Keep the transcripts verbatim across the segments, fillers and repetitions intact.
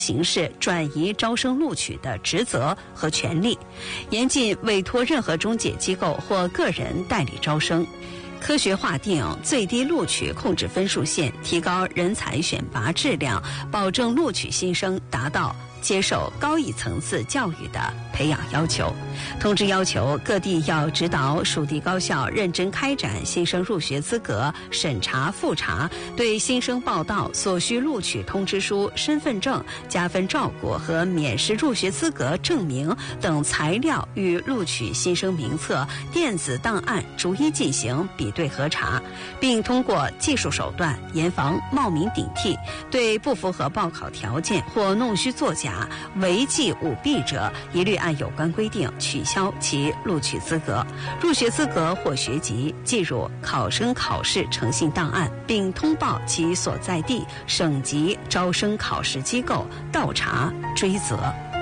形式转移招生录取的职责和权利，严禁委托任何中介机构或个人代理招生，科学划定最低录取控制分数线，提高人才选拔质量，保证录取新生达到接受高一层次教育的培养要求。通知要求各地要指导属地高校认真开展新生入学资格审查复查，对新生报到所需录取通知书、身份证、加分照顾和免试入学资格证明等材料与录取新生名册、电子档案逐一进行比对核查，并通过技术手段严防冒名顶替，对不符合报考条件或弄虚作假、违纪舞弊者，一律按有关规定取消其录取资格、入学资格或学籍，记入考生考试诚信档案，并通报其所在地省级招生考试机构调查追责。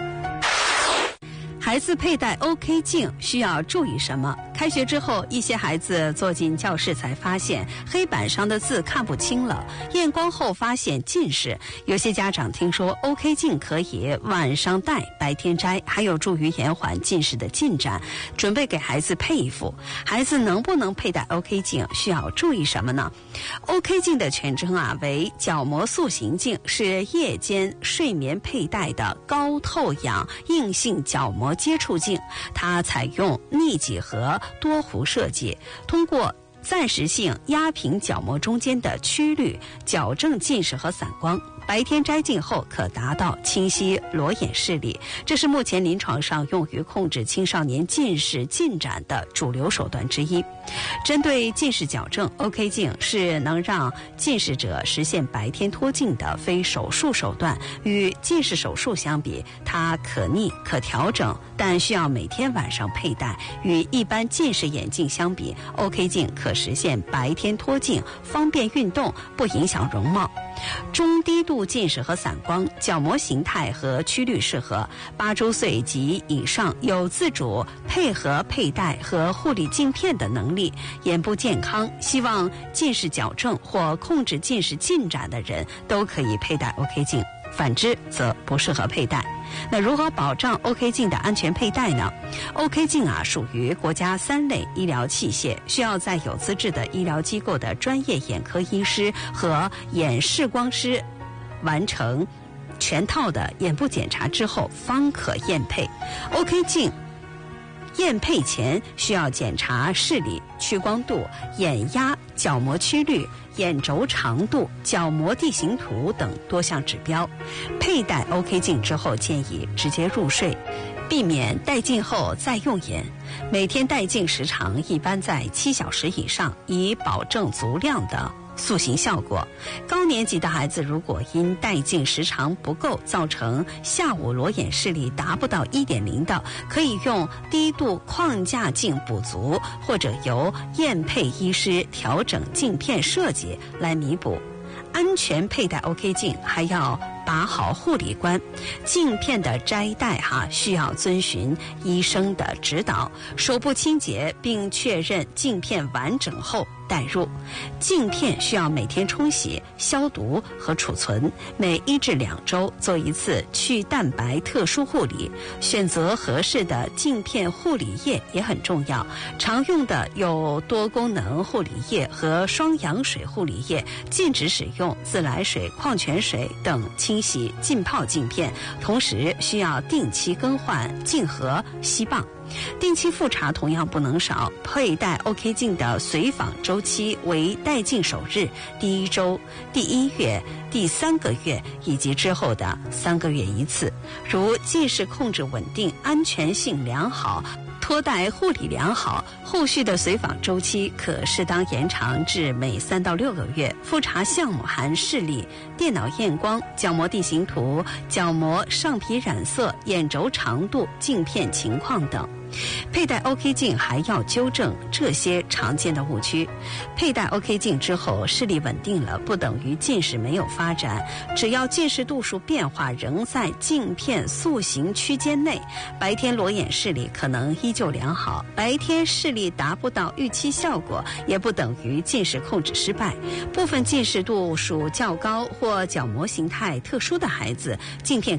孩子佩戴 O K 镜需要注意什么？开学之后，一些孩子坐进教室才发现黑板上的字看不清了，验光后发现近视。有些家长听说 O K 镜可以晚上戴，白天摘，还有助于延缓近视的进展，准备给孩子配一副。孩子能不能佩戴 O K 镜，需要注意什么呢？ O K 镜的全称啊为角膜塑形镜，是夜间睡眠佩戴的高透氧硬性角膜接触镜，它采用逆几何多弧设计，通过暂时性压平角膜中间的曲率，矫正近视和散光。白天摘镜后可达到清晰裸眼视力，这是目前临床上用于控制青少年近视进展的主流手段之一。针对近视矫正， O K 镜是能让近视者实现白天脱镜的非手术手段。与近视手术相比，它可逆可调整，但需要每天晚上佩戴。与一般近视眼镜相比， O K 镜可实现白天脱镜，方便运动，不影响容貌。中低度近视和散光，角膜形态和曲率适合八周岁及以上有自主配合佩戴和护理镜片的能力，眼部健康，希望近视矫正或控制近视进展的人都可以佩戴 O K 镜，反之则不适合佩戴。那如何保障 O K 镜的安全佩戴呢？ O K 镜啊属于国家三类医疗器械，需要在有资质的医疗机构的专业眼科医师和眼视光师完成全套的眼部检查之后方可验配。 O K 镜验配前需要检查视力、屈光度、眼压、角膜曲率、眼轴长度、角膜地形图等多项指标。佩戴 O K 镜之后建议直接入睡，避免戴镜后再用眼。每天戴镜时长一般在七小时以上，以保证足量的塑形效果。高年级的孩子如果因戴镜时长不够造成下午裸眼视力达不到 一点零 的，可以用低度框架镜补足，或者由验配医师调整镜片设计来弥补。安全佩戴 O K 镜还要把好护理关，镜片的摘戴哈需要遵循医生的指导，手部清洁并确认镜片完整后带入。镜片需要每天冲洗、消毒和储存，每一至两周做一次去蛋白特殊护理。选择合适的镜片护理液也很重要，常用的有多功能护理液和双氧水护理液，禁止使用自来水、矿泉水等清洗浸泡镜片，同时需要定期更换镜盒、锡棒。定期复查同样不能少，佩戴 O K 镜的随访周期为戴镜首日、第一周、第一月、第三个月以及之后的三个月一次。如近视控制稳定、安全性良好，脱戴护理良好，后续的随访周期可适当延长至每三到六个月。复查项目含视力、电脑验光、角膜地形图、角膜上皮染色、眼轴长度、镜片情况等。 佩戴 OK 镜还要纠正这些常见的误区。佩戴 OK 镜之后视力稳定了，不等于近视没有发展，只要近视度数变化仍在镜片塑形区间内，白天裸眼视力可能依旧良好，白天视力达不到预期效果，也不等于近视控制失败。部分近视度数较高或角膜形态特殊的孩子，镜片